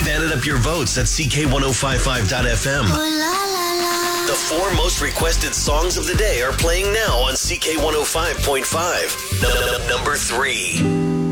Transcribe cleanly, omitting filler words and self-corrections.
added up your votes at CK1055.fm. The 4 most requested songs of the day are playing now on CK105.5. Number 3.